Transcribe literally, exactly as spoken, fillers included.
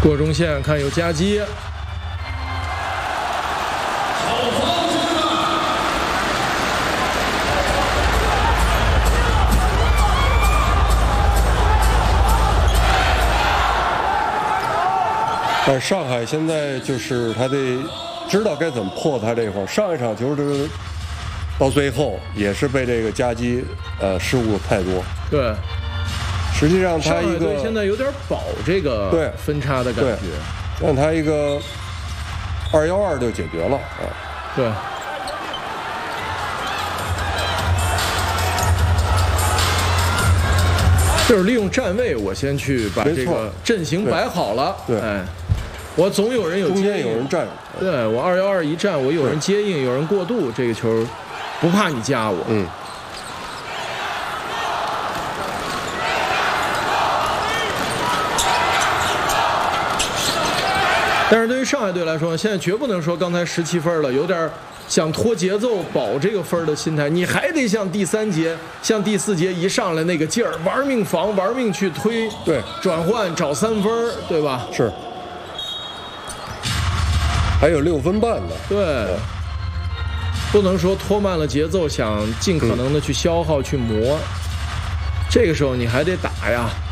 过中线看有夹击。 但是上海现在就是他得知道该怎么破他这块儿。上一场球就是到最后也是被这个夹击呃失误太多。 对， 实际上他一个现在有点保这个对分差的感觉， 让他一个二幺二就解决了啊。 对。 就是利用站位，我先去把这个阵型摆好了。 对， 哎，我总有人有中间有人站。 对我二幺二一站，我有人接应，有人过渡，这个球不怕你夹我。 嗯。 但是对于上海队来说，现在绝不能说刚才十七分了，有点。 想拖节奏保这个分的心态，你还得像第三节、像第四节一上来那个劲儿，玩命防、玩命去推， 对， 转换找三分，对吧？ 是。还有六分半呢。 对。不能说拖慢了节奏，想尽可能的去消耗、嗯、去磨，这个时候你还得打呀。